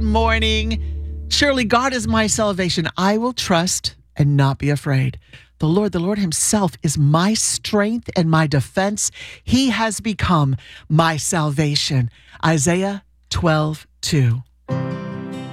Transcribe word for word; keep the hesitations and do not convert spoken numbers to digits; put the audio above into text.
morning. Surely God is my salvation. I will trust and not be afraid. The Lord, the Lord himself is my strength and my defense. He has become my salvation. Isaiah twelve two.